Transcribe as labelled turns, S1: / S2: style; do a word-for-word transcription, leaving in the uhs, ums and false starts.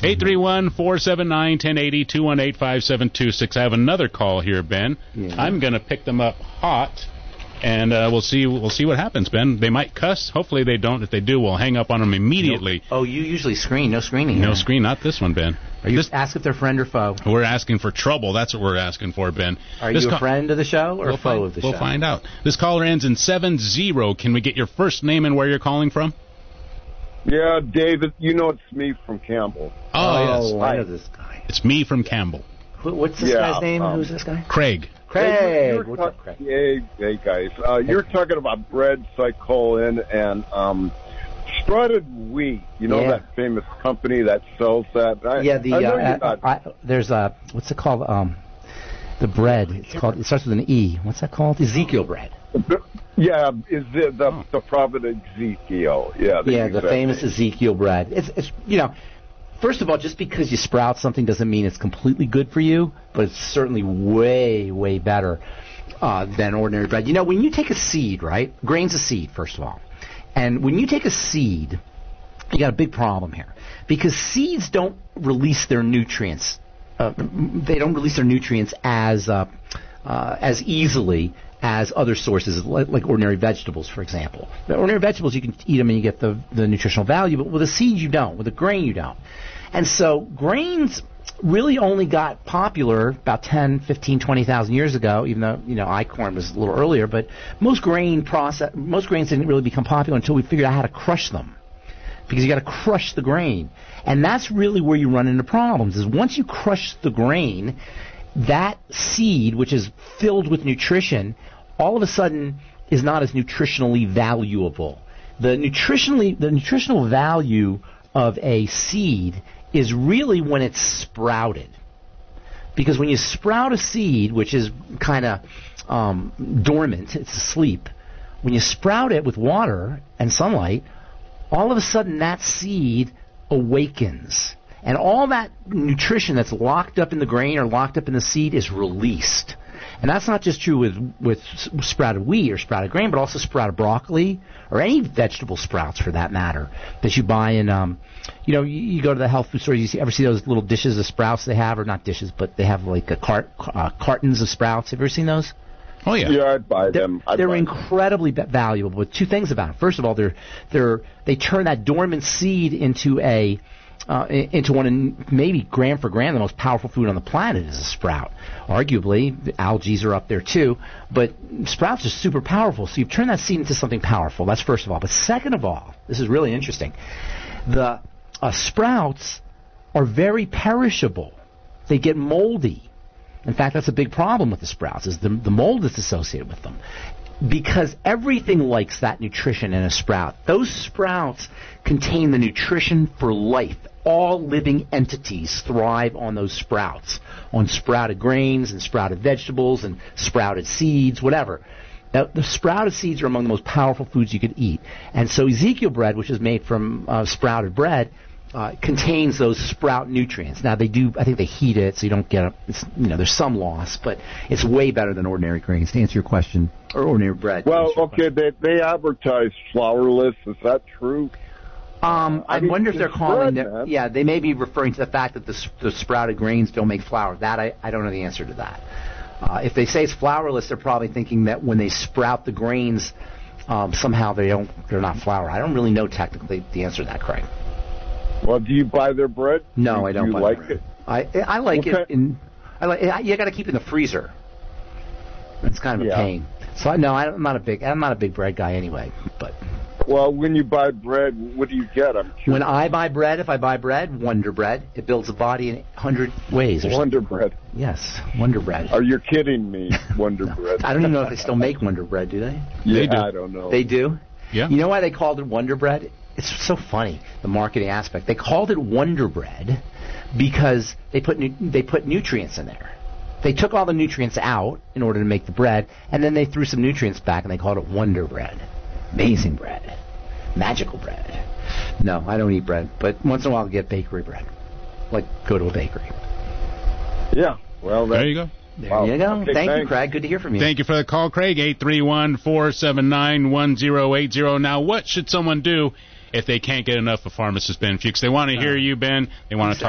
S1: eight three one, four seven nine, one oh eight oh, two one eight, five seven two six. I have another call here, Ben. Yeah. I'm going to pick them up hot, and uh, we'll see We'll see what happens, Ben. They might cuss. Hopefully they don't. If they do, we'll hang up on them immediately.
S2: Nope. Oh, you usually screen. No screening.
S1: No
S2: here.
S1: screen. Not this one, Ben.
S2: Are you
S1: this,
S2: ask if they're friend or foe?
S1: We're asking for trouble. That's what we're asking for, Ben.
S2: Are
S1: this
S2: you a
S1: co-
S2: friend of the show or
S1: we'll
S2: a foe
S1: find,
S2: of the
S1: we'll
S2: show?
S1: We'll find out. This caller ends in seven zero. Can we get your first name and where you're calling from?
S3: Yeah, David, you know it's me from Campbell.
S1: Oh, oh
S2: yes. I know this guy.
S1: It's me from Campbell.
S2: Who, what's this
S3: yeah,
S2: guy's name?
S3: Um,
S2: Who's this guy?
S1: Craig.
S2: Craig.
S3: Hey,
S2: What's
S3: ta-
S2: up, Craig?
S3: Hey, hey, guys. Uh, you're talking about bread, Cycolin, and um, sprouted wheat. You know
S2: yeah.
S3: that famous company that sells that? I,
S2: yeah, the
S3: I know
S2: uh,
S3: not...
S2: I, I, there's a, what's it called? Um, the bread. It's called. It starts with an E. What's that called? Ezekiel bread.
S3: Yeah, is the the, oh. the prophet Ezekiel? Yeah,
S2: the yeah, the famous Ezekiel bread. It's it's you know, first of all, just because you sprout something doesn't mean it's completely good for you, but it's certainly way way better uh, than ordinary bread. You know, when you take a seed, right? Grain's a seed, first of all, and when you take a seed, you got a big problem here because seeds don't release their nutrients. Uh, they don't release their nutrients as uh, uh, as easily as other sources, like, like ordinary vegetables, for example. The ordinary vegetables, you can eat them and you get the, the nutritional value, but with a seed, you don't. With a grain, you don't. And so grains really only got popular about ten, fifteen, twenty thousand years ago, even though, you know, einkorn was a little earlier, but most grain process, most grains didn't really become popular until we figured out how to crush them. Because you got to crush the grain. And that's really where you run into problems, is once you crush the grain, that seed, which is filled with nutrition, all of a sudden is not as nutritionally valuable. The nutritionally, the nutritional value of a seed is really when it's sprouted. Because when you sprout a seed, which is kind of um, dormant, it's asleep, when you sprout it with water and sunlight, all of a sudden that seed awakens. And all that nutrition that's locked up in the grain or locked up in the seed is released. And that's not just true with, with sprouted wheat or sprouted grain, but also sprouted broccoli or any vegetable sprouts for that matter that you buy in, um, you know, you, you go to the health food store, you see, ever see those little dishes of sprouts they have, or not dishes, but they have like a cart, uh, cartons of sprouts. Have you ever seen those?
S1: Oh, yeah.
S3: Yeah, I'd buy
S2: they're,
S3: them. I'd
S2: they're
S3: buy
S2: incredibly them. valuable with two things about them. First of all, they're, they're, they turn that dormant seed into a Uh, into one of maybe gram for gram the most powerful food on the planet is a sprout. Arguably, the algae are up there too, but sprouts are super powerful. So you've turned that seed into something powerful. That's first of all. But second of all, this is really interesting. The uh, sprouts are very perishable. They get moldy. In fact, that's a big problem with the sprouts, is the, the mold that's associated with them. Because everything likes that nutrition in a sprout. Those sprouts contain the nutrition for life. All living entities thrive on those sprouts, on sprouted grains and sprouted vegetables and sprouted seeds, whatever. Now, the sprouted seeds are among the most powerful foods you could eat. And so Ezekiel bread, which is made from uh, sprouted bread, uh, contains those sprout nutrients. Now, they do, I think they heat it so you don't get, a, it's, you know, there's some loss, but it's way better than ordinary grains, to answer your question, or ordinary bread.
S3: Well, okay, they, they advertise flourless. Is that true?
S2: Um, I,
S3: I mean,
S2: wonder if they're calling
S3: bread,
S2: it, yeah, they may be referring to the fact that the, the sprouted grains don't make flour. That, I, I don't know the answer to that. Uh, if they say it's flourless, they're probably thinking that when they sprout the grains, um, somehow they don't, they're not flour. I don't really know technically the answer to that, Craig.
S3: Well, do you buy their bread?
S2: No,
S3: do,
S2: I don't
S3: do you
S2: buy
S3: like
S2: bread.
S3: it.
S2: I, I like
S3: okay.
S2: it in, I like, you got to keep it in the freezer. It's kind of
S3: yeah.
S2: a pain. So, no, I'm not a big, I'm not a big bread guy anyway, but.
S3: Well, when you buy bread, what do you get? I'm curious.
S2: When I buy bread, if I buy bread, Wonder Bread. It builds a body in a hundred ways. Or
S3: Wonder
S2: something.
S3: Bread.
S2: Yes, Wonder Bread.
S3: Are you kidding me? Wonder
S2: no.
S3: Bread.
S2: I don't even know if they still make Wonder Bread, do they?
S3: Yeah,
S1: they do.
S3: I don't know.
S2: They do?
S1: Yeah.
S2: You know why they called it Wonder Bread? It's so funny, the marketing aspect. They called it Wonder Bread because they put nu- they put nutrients in there. They took all the nutrients out in order to make the bread, and then they threw some nutrients back, and they called it Wonder Bread. Amazing bread. Magical bread. No, I don't eat bread, but once in a while I get bakery bread. Like, go to a bakery.
S3: Yeah, well, that,
S1: there you go.
S2: There
S3: wow.
S2: you go.
S3: Okay,
S2: Thank
S3: thanks.
S2: you, Craig. Good to hear from you.
S1: Thank you for the call, Craig. eight three one, four seven nine, one zero eight zero. Now, what should someone do if they can't get enough of Pharmacist Ben Fuchs? They want to hear you, Ben. They want to talk